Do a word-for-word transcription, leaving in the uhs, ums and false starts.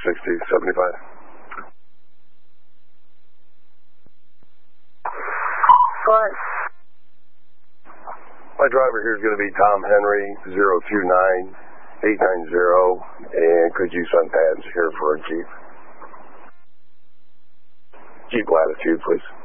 sixty, seventy-five. What? My driver here is going to be Tom Henry, zero two nine eight nine zero, and could use some pads here for a Jeep. Jeep Latitude, please.